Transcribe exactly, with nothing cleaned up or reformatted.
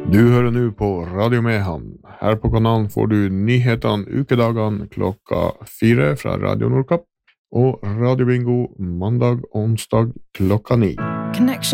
Du hører nå på Radio Mehamn. Her på kanalen får du nyhetene ukedagene klokka fire fra Radio Nordkapp og Radio Bingo mandag og onsdag klokka ni. Connection